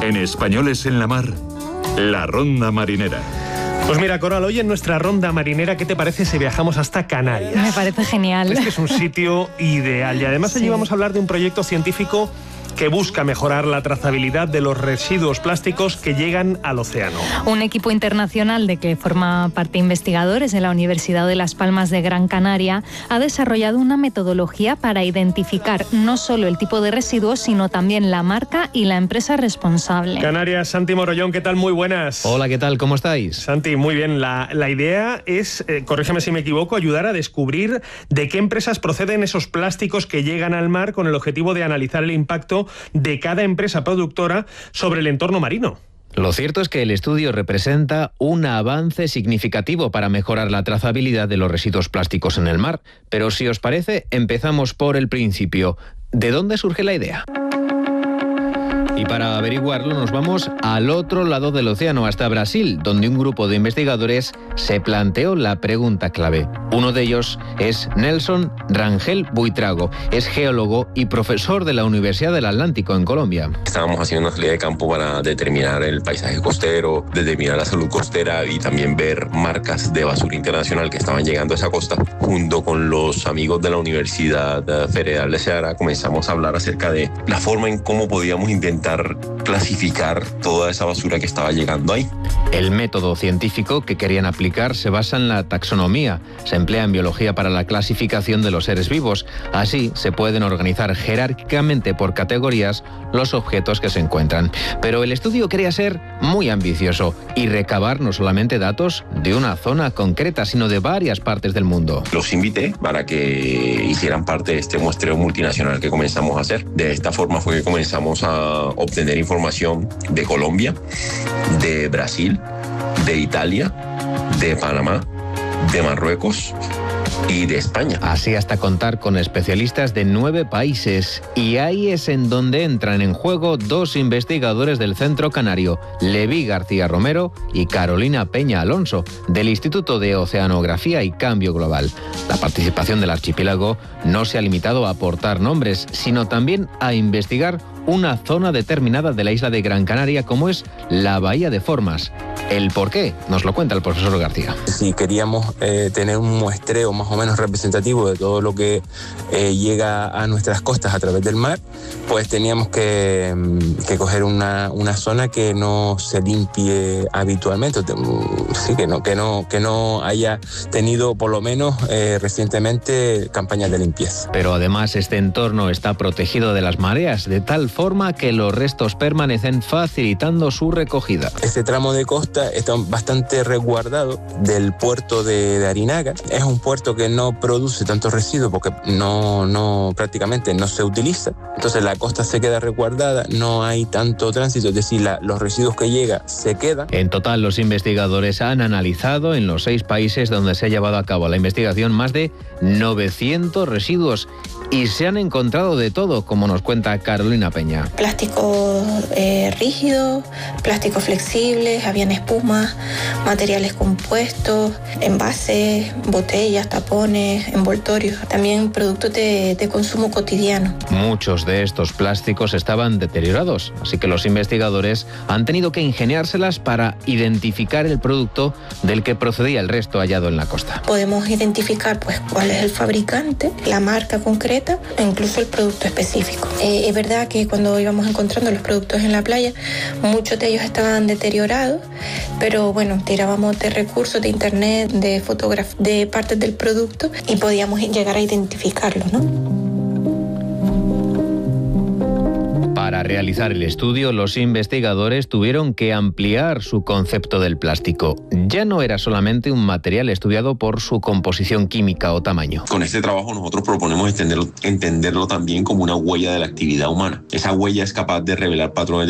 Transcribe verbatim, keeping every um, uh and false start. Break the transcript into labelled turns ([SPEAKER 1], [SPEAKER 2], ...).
[SPEAKER 1] En Españoles en la Mar, la Ronda Marinera.
[SPEAKER 2] Pues mira, Coral, hoy en nuestra ronda marinera, ¿qué te parece si viajamos hasta Canarias?
[SPEAKER 3] Me parece genial.
[SPEAKER 2] Es que es un sitio ideal y además allí
[SPEAKER 3] Sí.
[SPEAKER 2] vamos a hablar de un proyecto científico que busca mejorar la trazabilidad de los residuos plásticos que llegan al océano.
[SPEAKER 3] Un equipo internacional de que forma parte investigadores de la Universidad de Las Palmas de Gran Canaria ha desarrollado una metodología para identificar no solo el tipo de residuos, sino también la marca y la empresa responsable.
[SPEAKER 2] Canarias, Santi Morollón, ¿qué tal? Muy buenas.
[SPEAKER 4] Hola, ¿qué tal? ¿Cómo estáis?
[SPEAKER 2] Santi, muy bien. La, la idea es, eh, corrígeme si me equivoco, ayudar a descubrir de qué empresas proceden esos plásticos que llegan al mar con el objetivo de analizar el impacto de cada empresa productora sobre el entorno marino.
[SPEAKER 4] Lo cierto es que el estudio representa un avance significativo para mejorar la trazabilidad de los residuos plásticos en el mar. Pero si os parece, empezamos por el principio. ¿De dónde surge la idea? Y para averiguarlo nos vamos al otro lado del océano, hasta Brasil, donde un grupo de investigadores se planteó la pregunta clave. Uno de ellos es Nelson Rangel Buitrago, es geólogo y profesor de la Universidad del Atlántico en Colombia.
[SPEAKER 5] Estábamos haciendo una salida de campo para determinar el paisaje costero, determinar la salud costera y también ver marcas de basura internacional que estaban llegando a esa costa. Junto con los amigos de la Universidad Federal de Ceará comenzamos a hablar acerca de la forma en cómo podíamos intentar clasificar toda esa basura que estaba llegando ahí.
[SPEAKER 4] El método científico que querían aplicar se basa en la taxonomía. Se emplea en biología para la clasificación de los seres vivos. Así se pueden organizar jerárquicamente por categorías los objetos que se encuentran. Pero el estudio quería ser muy ambicioso y recabar no solamente datos de una zona concreta, sino de varias partes del mundo.
[SPEAKER 5] Los invité para que hicieran parte de este muestreo multinacional que comenzamos a hacer. De esta forma fue que comenzamos a obtener información de Colombia, de Brasil, de Italia, de Panamá, de Marruecos y de España.
[SPEAKER 4] Así hasta contar con especialistas de nueve países. Y ahí es en donde entran en juego dos investigadores del Centro Canario, Levi García Romero y Carolina Peña Alonso, del Instituto de Oceanografía y Cambio Global. La participación del archipiélago no se ha limitado a aportar nombres, sino también a investigar una zona determinada de la isla de Gran Canaria, como es la Bahía de Formas. ¿El por qué? Nos lo cuenta el profesor García.
[SPEAKER 6] Si queríamos eh, tener un muestreo más o menos representativo de todo lo que eh, llega a nuestras costas a través del mar, pues teníamos que, que coger una, una zona que no se limpie habitualmente, sí, que no, que no, que no haya tenido por lo menos eh, recientemente campañas de limpieza.
[SPEAKER 4] Pero además este entorno está protegido de las mareas, de tal forma que los restos permanecen facilitando su recogida.
[SPEAKER 6] Este tramo de costa está bastante resguardado del puerto de, de Arinaga. Es un puerto que no produce tantos residuos porque no, no, prácticamente no se utiliza. Entonces la costa se queda resguardada, no hay tanto tránsito, es decir, la, los residuos que llegan se quedan.
[SPEAKER 4] En total, los investigadores han analizado en los seis países donde se ha llevado a cabo la investigación más de novecientos residuos y se han encontrado de todo, como nos cuenta Carolina Peña.
[SPEAKER 7] Plásticos eh, rígidos, plásticos flexibles, habían espumas, materiales compuestos, envases, botellas, tapones, envoltorios, también productos de, de consumo cotidiano.
[SPEAKER 4] Muchos de estos plásticos estaban deteriorados, así que los investigadores han tenido que ingeniárselas para identificar el producto del que procedía el resto hallado en la costa.
[SPEAKER 7] Podemos identificar pues cuál es el fabricante, la marca concreta e incluso el producto específico. Eh, es verdad que cuando íbamos encontrando los productos en la playa, muchos de ellos estaban deteriorados, pero bueno, tirábamos de recursos de internet, de fotografías, de partes del producto y podíamos llegar a identificarlos, ¿no?
[SPEAKER 4] Para realizar el estudio, los investigadores tuvieron que ampliar su concepto del plástico. Ya no era solamente un material estudiado por su composición química o tamaño.
[SPEAKER 5] Con este trabajo nosotros proponemos entenderlo, entenderlo también como una huella de la actividad humana. Esa huella es capaz de revelar patrones